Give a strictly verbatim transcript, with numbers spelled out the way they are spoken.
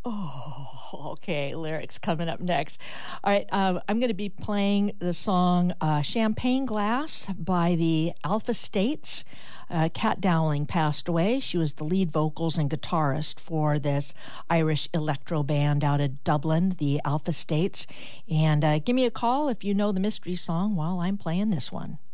Oh, okay. Lyrics coming up next. All right. Um, I'm going to be playing the song uh, Champagne Glass by the Alpha States. Uh, Kat Dowling passed away. She was the lead vocals and guitarist for this Irish electro band out of Dublin, the Alpha States. And uh, give me a call if you know the mystery song while I'm playing this one.